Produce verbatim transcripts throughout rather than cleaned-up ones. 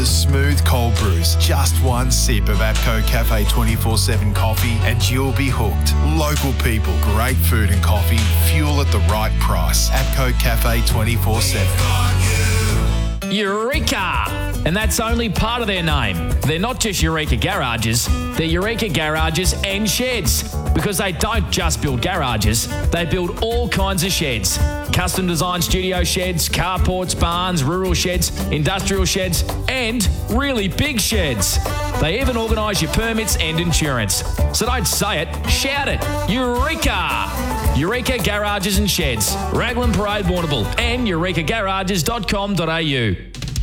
The smooth cold brews. Just one sip of APCO Cafe twenty-four seven coffee and you'll be hooked. Local people, great food and coffee, fuel at the right price. APCO Cafe twenty-four seven. Eureka! And that's only part of their name. They're not just Eureka Garages, they're Eureka Garages and Sheds. Because they don't just build garages, they build all kinds of sheds. Custom designed studio sheds, carports, barns, rural sheds, industrial sheds, and really big sheds. They even organise your permits and insurance. So don't say it, shout it. Eureka! Eureka Garages and Sheds, Raglan Parade, Warrnambool, and eureka garages dot com dot a u.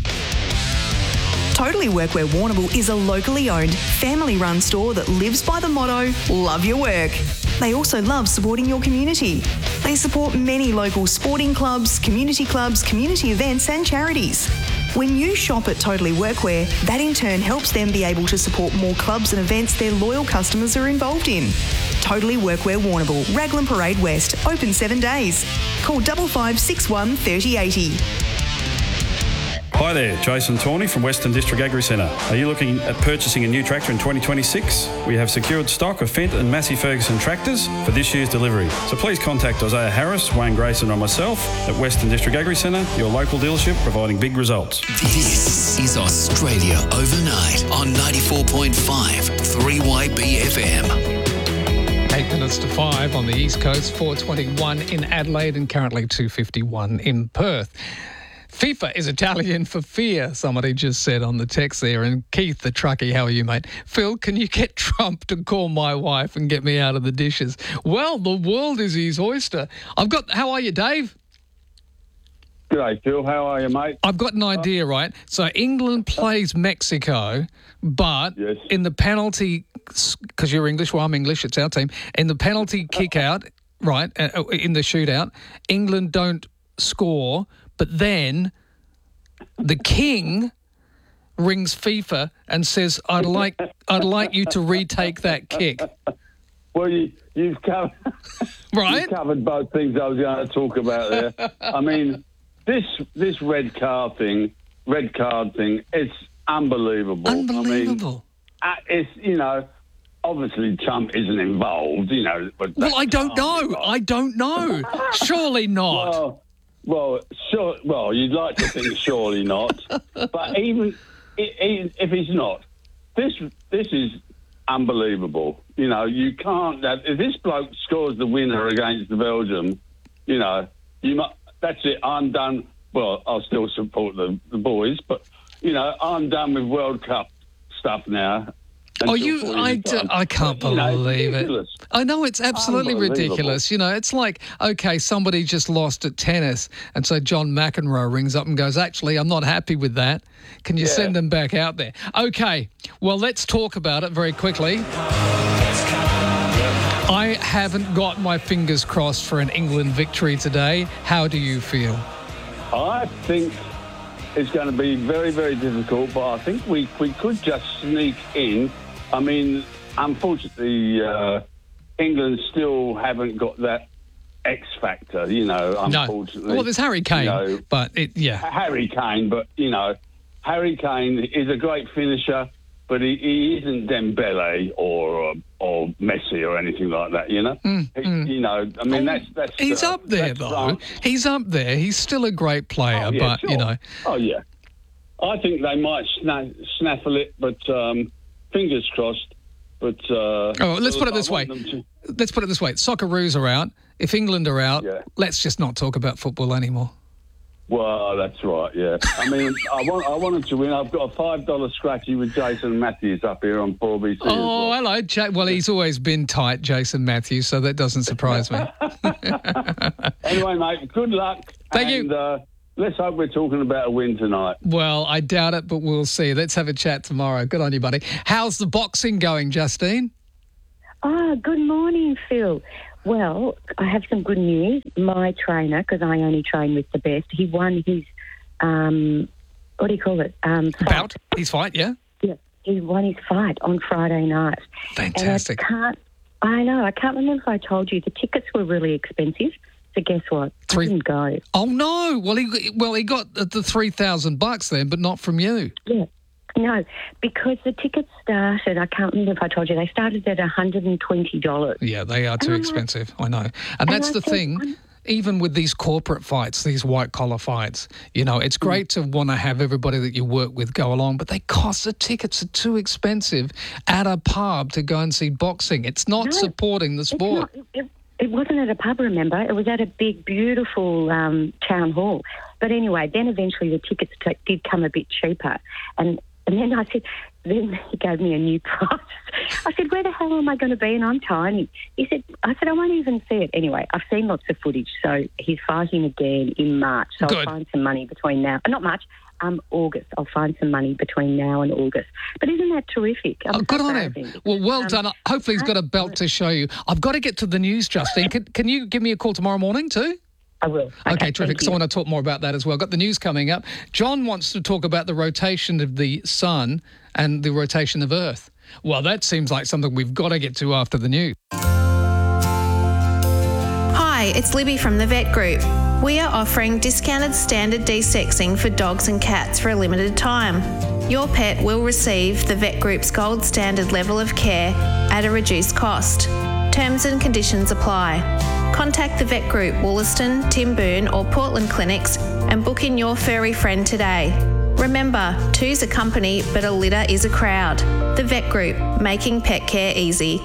Totally Workwear Warrnambool is a locally owned, family-run store that lives by the motto, love your work. They also love supporting your community. They support many local sporting clubs, community clubs, community events and charities. When you shop at Totally Workwear, that in turn helps them be able to support more clubs and events their loyal customers are involved in. Totally Workwear Warrnambool, Raglan Parade West, open seven days. Call five five six one, three zero eight zero. Hi there, Jason Tawney from Western District Agri Centre. Are you looking at purchasing a new tractor in twenty twenty-six? We have secured stock of Fendt and Massey Ferguson tractors for this year's delivery. So please contact Isaiah Harris, Wayne Grayson or myself at Western District Agri Centre, your local dealership providing big results. This is Australia Overnight on ninety-four point five three Y B F M. Eight minutes to five on the East Coast, four twenty-one in Adelaide and currently two fifty-one in Perth. FIFA is Italian for fear, somebody just said on the text there. And Keith, the truckie, how are you, mate? Phil, can you get Trump to call my wife and get me out of the dishes? Well, the world is his oyster. I've got, how are you, Dave? G'day, Phil. How are you, mate? I've got an idea, right? So England plays Mexico, but yes. in the penalty, because you're English, well, I'm English, it's our team, in the penalty kick-out, right, uh, in the shootout, England don't score, but then the king rings FIFA and says, "I'd like, I'd like you to retake that kick." Well, you, you've covered, right? You've covered both things I was going to talk about there. I mean, this this red card thing, red card thing, it's unbelievable. Unbelievable. I mean, it's you know, obviously Trump isn't involved. You know, but well, I don't know. I don't know. Surely not. Well, Well, sure. Well, you'd like to think surely not, but even if he's not, this this is unbelievable. You know, you can't. If this bloke scores the winner against Belgium, you know, you might, that's it. I'm done. Well, I'll still support the, the boys, but you know, I'm done with World Cup stuff now. Oh, you! I, do, I can't you know, believe it. I know it's absolutely ridiculous. You know, it's like, okay, somebody just lost at tennis, and so John McEnroe rings up and goes, "Actually, I'm not happy with that. Can you yeah. send them back out there?" Okay, well, let's talk about it very quickly. I haven't got my fingers crossed for an England victory today. How do you feel? I think it's going to be very, very difficult, but I think we, we could just sneak in. I mean, unfortunately, uh, England still haven't got that X factor, you know, unfortunately. No. Well, there's Harry Kane, you know, but it, yeah. Harry Kane, but, you know, Harry Kane is a great finisher, but he, he isn't Dembele or or Messi or anything like that, you know? Mm, he, mm. You know, I mean, oh, that's... that's He's uh, up there, though. France. He's up there. He's still a great player, oh, yeah, but, sure. you know... Oh, yeah. I think they might sna- snaffle it, but... Um, fingers crossed, but... Uh, oh, let's put it this way. To... Let's put it this way. Socceroos are out. If England are out, yeah. let's just not talk about football anymore. Well, that's right, yeah. I mean, I want I wanted to win. I've got a five dollar scratchy with Jason Matthews up here on four B C. Oh, well. hello. Ja- well, he's always been tight, Jason Matthews, so that doesn't surprise me. Anyway, mate, good luck. Thank and, you. Uh, let's hope we're talking about a win tonight. Well, I doubt it, but we'll see. Let's have a chat tomorrow. Good on you, buddy. How's the boxing going, Justine? Ah, good morning, Phil. Well, I have some good news. My trainer, because I only train with the best, he won his, um, what do you call it? Um, Bout? His fight, yeah? Yeah, he won his fight on Friday night. Fantastic. And I can't, I know, I can't remember if I told you the tickets were really expensive. So guess what? Three... I didn't go. Oh, no. Well, he well he got the three thousand bucks then, but not from you. Yeah. No, because the tickets started, I can't remember if I told you, they started at one hundred twenty dollars. Yeah, they are too And I'm expensive. I know. And, and that's I the said, thing. I'm- Even with these corporate fights, these white-collar fights, you know, it's great to want to have everybody that you work with go along, but they cost, the tickets are too expensive at a pub to go and see boxing. It's not No, supporting the It's sport. not, it, it wasn't at a pub, remember? It was at a big, beautiful um, town hall. But anyway, then eventually the tickets t- did come a bit cheaper. And, and then I said, then he gave me a new price. I said, where the hell am I going to be? And I'm tiny. He said, I said, I won't even see it. Anyway, I've seen lots of footage. So he's fighting again in March. So Good. I'll find some money between now. Not March, um, August. I'll find some money between now and August. But isn't that terrific? I'm Oh, so good on proud him. of him. Well, well Um, done. Hopefully he's got a belt to show you. I've got to get to the news, Justine. Can, can you give me a call tomorrow morning too? I will. Okay, Okay, terrific. thank So I you. want to talk more about that as well. Got the news coming up. John wants to talk about the rotation of the sun and the rotation of Earth. Well, that seems like something we've got to get to after the news. Hi, it's Libby from the Vet Group. We are offering discounted standard desexing for dogs and cats for a limited time. Your pet will receive the Vet Group's gold standard level of care at a reduced cost. Terms and conditions apply. Contact the Vet Group, Wollaston, Timboon or Portland clinics and book in your furry friend today. Remember, two's a company, but a litter is a crowd. The Vet Group, making pet care easy.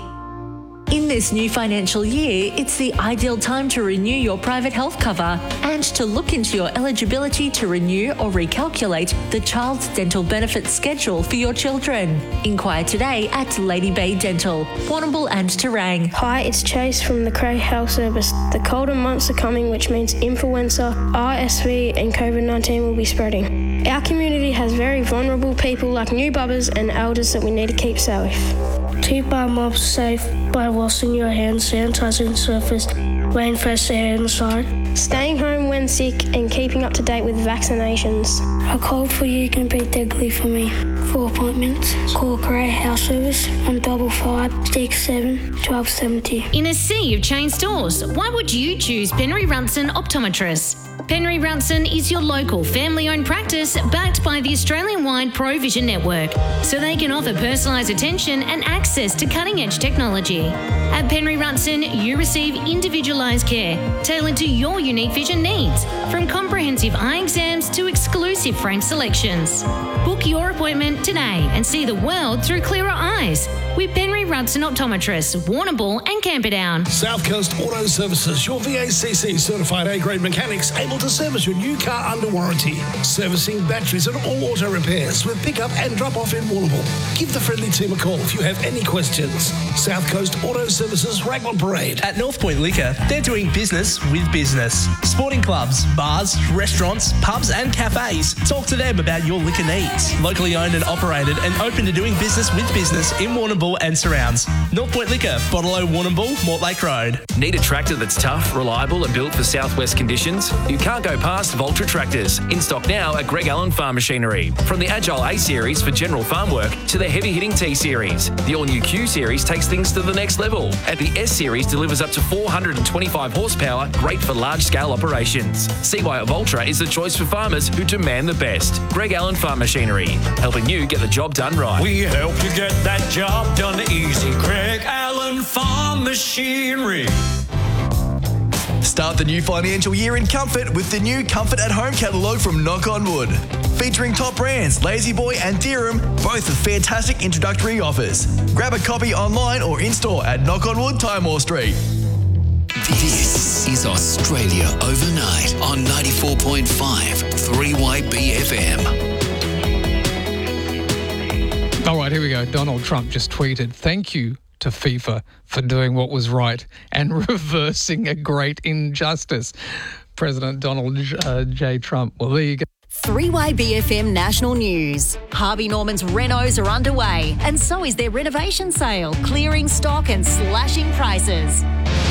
In this new financial year, it's the ideal time to renew your private health cover and to look into your eligibility to renew or recalculate the Child's Dental Benefits schedule for your children. Inquire today at Lady Bay Dental, Warrnambool and Terang. Hi, it's Chase from the Cray Health Service. The colder months are coming, which means influenza, R S V and COVID nineteen will be spreading. Our community has very vulnerable people like new bubbers and elders that we need to keep safe. Keep our mobs safe by washing your hands, sanitising surface, wearing fresh air inside, staying home when sick and keeping up to date with vaccinations. A cold for you can be deadly for me. For appointments, call Grey House Service on double five six seven twelve seventy. In a sea of chain stores, why would you choose Penry Runson Optometrists? Penry Runson is your local family-owned practice backed by the Australian-wide ProVision network, so they can offer personalised attention and access to cutting-edge technology. At Penry Runson, you receive individualised care tailored to your unique vision needs, from comprehensive eye exams to exclusive frame selections. Book your appointment today and see the world through clearer eyes with Penry Runson Optometrists, Warrnambool and Camperdown. South Coast Auto Services, your V A C C certified A-grade mechanics able to service your new car under warranty. Servicing batteries and all auto repairs with pick-up and drop-off in Warrnambool. Give the friendly team a call if you have any questions. South Coast Auto Services, Raglan Parade. At North Point Liquor, they're doing business with business. Sporting clubs, bars, restaurants, pubs and cafes. Talk to them about your liquor needs. Locally owned and operated and open to doing business with business in Warrnambool and surrounds. North Point Liquor, Bottolo, Warrnambool, Mortlake Road. Need a tractor that's tough, reliable and built for southwest conditions? You can't go past Voltra Tractors. In stock now at Greg Allen Farm Machinery. From the Agile A Series for general farm work to the heavy-hitting T Series. The all-new Q Series takes things to the next level. And the S Series delivers up to four hundred twenty-five horsepower, great for large-scale operations. See why Voltra is the choice for farmers who demand the best. Greg Allen Farm Machinery, helping you get the job done right. We help you get that job done easy. Greg Allen Farm Machinery. Start the new financial year in comfort with the new Comfort at Home catalogue from Knock On Wood. Featuring top brands Lazy Boy and Deerham, both with fantastic introductory offers. Grab a copy online or in-store at Knock On Wood, Timor Street. This is Australia Overnight on ninety-four point five three Y B F M. All right, here we go. Donald Trump just tweeted, "Thank you to FIFA for doing what was right and reversing a great injustice." President Donald uh, J. Trump. Well, there you go. three Y B F M National News. Harvey Norman's renos are underway, and so is their renovation sale, clearing stock and slashing prices.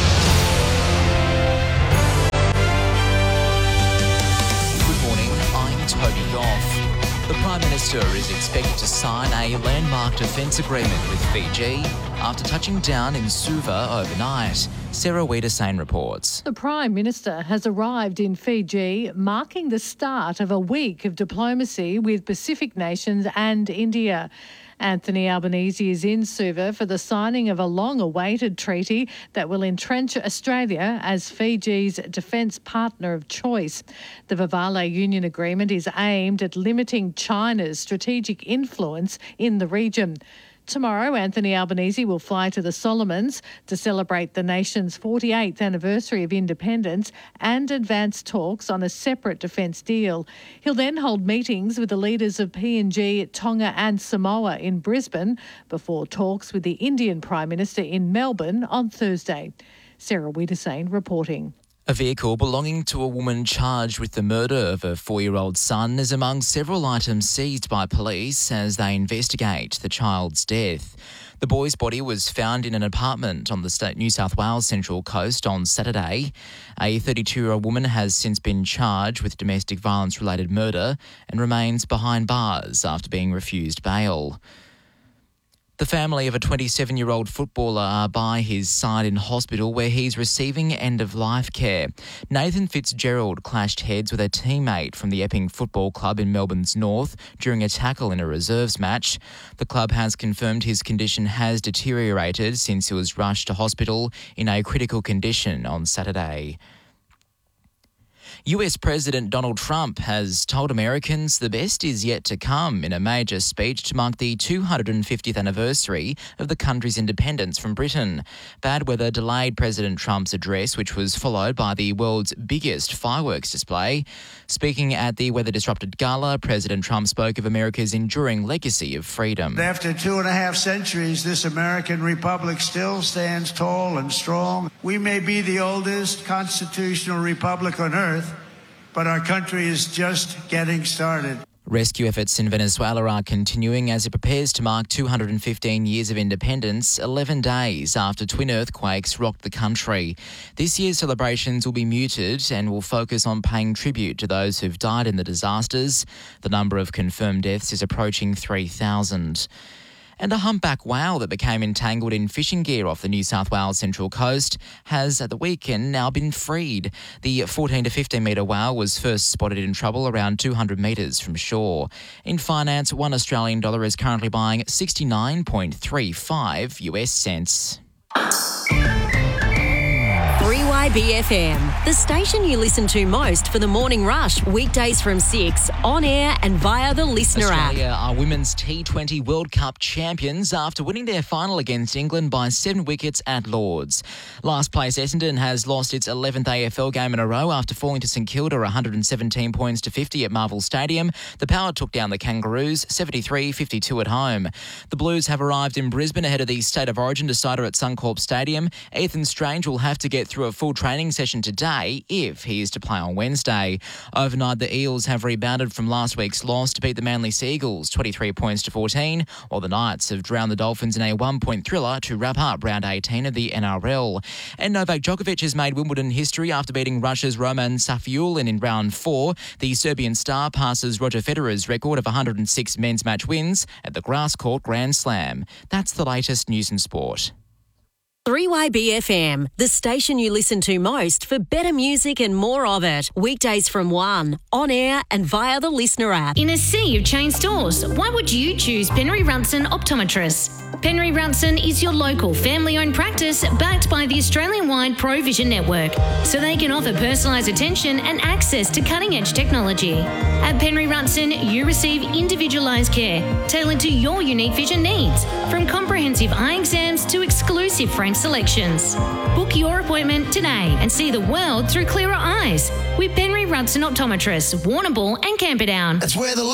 Good morning, I'm Toby Goff. The Prime Minister is expected to sign a landmark defence agreement with Fiji after touching down in Suva overnight. Sarah Wiedersane reports. The Prime Minister has arrived in Fiji, marking the start of a week of diplomacy with Pacific nations and India. Anthony Albanese is in Suva for the signing of a long-awaited treaty that will entrench Australia as Fiji's defence partner of choice. The Vavale Union Agreement is aimed at limiting China's strategic influence in the region. Tomorrow, Anthony Albanese will fly to the Solomons to celebrate the nation's forty-eighth anniversary of independence and advance talks on a separate defence deal. He'll then hold meetings with the leaders of P N G, Tonga and Samoa in Brisbane before talks with the Indian Prime Minister in Melbourne on Thursday. Sarah Wiedersane reporting. A vehicle belonging to a woman charged with the murder of her four-year-old son is among several items seized by police as they investigate the child's death. The boy's body was found in an apartment on the state New South Wales Central Coast on Saturday. A thirty-two-year-old woman has since been charged with domestic violence-related murder and remains behind bars after being refused bail. The family of a twenty-seven-year-old footballer are by his side in hospital where he's receiving end-of-life care. Nathan Fitzgerald clashed heads with a teammate from the Epping Football Club in Melbourne's north during a tackle in a reserves match. The club has confirmed his condition has deteriorated since he was rushed to hospital in a critical condition on Saturday. U S President Donald Trump has told Americans the best is yet to come in a major speech to mark the two hundred fiftieth anniversary of the country's independence from Britain. Bad weather delayed President Trump's address, which was followed by the world's biggest fireworks display. Speaking at the weather-disrupted gala, President Trump spoke of America's enduring legacy of freedom. After two and a half centuries, this American republic still stands tall and strong. We may be the oldest constitutional republic on earth, but our country is just getting started. Rescue efforts in Venezuela are continuing as it prepares to mark two hundred fifteen years of independence, eleven days after twin earthquakes rocked the country. This year's celebrations will be muted and will focus on paying tribute to those who've died in the disasters. The number of confirmed deaths is approaching three thousand. And a humpback whale that became entangled in fishing gear off the New South Wales Central Coast has, at the weekend, now been freed. The fourteen to fifteen metre whale was first spotted in trouble around two hundred metres from shore. In finance, one Australian dollar is currently buying sixty-nine point three five US cents. three Y B F M, the station you listen to most for the morning rush, weekdays from six, on air and via the Listener app. Australia are Women's T twenty World Cup champions after winning their final against England by seven wickets at Lords. Last place Essendon has lost its eleventh A F L game in a row after falling to St Kilda one hundred seventeen points to fifty at Marvel Stadium. The Power took down the Kangaroos seventy-three fifty-two at home. The Blues have arrived in Brisbane ahead of the State of Origin decider at Suncorp Stadium. Ethan Strange will have to get through a full training session today if he is to play on Wednesday. Overnight, the Eels have rebounded from last week's loss to beat the Manly Seagulls twenty-three points to fourteen, while the Knights have drowned the Dolphins in a one-point thriller to wrap up round eighteen of the N R L. And Novak Djokovic has made Wimbledon history after beating Russia's Roman Safiullin in round four. The Serbian star passes Roger Federer's record of one hundred six men's match wins at the Grass Court Grand Slam. That's the latest news and sport. three Y B F M, the station you listen to most for better music and more of it. Weekdays from one, on air and via the Listener app. In a sea of chain stores, why would you choose Penry Runson Optometrists? Penry Runson is your local family-owned practice backed by the Australian-wide ProVision network, so they can offer personalised attention and access to cutting-edge technology. At Penry Runson, you receive individualised care tailored to your unique vision needs, from comprehensive eye exams to exclusive frame selections. Book your appointment today and see the world through clearer eyes with Penry Runson Optometrists, Warrnambool and Camperdown. That's where the